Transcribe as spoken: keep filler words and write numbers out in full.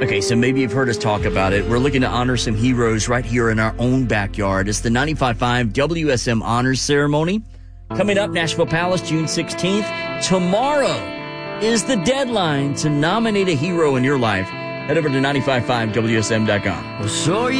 Okay, so maybe you've heard us talk about it. We're looking to honor some heroes right here in our own backyard. It's the ninety-five point five W S M Honors Ceremony. Coming up, Nashville Palace, June sixteenth. Tomorrow is the deadline to nominate a hero in your life. Head over to ninety-five point five W S M dot com. Well, so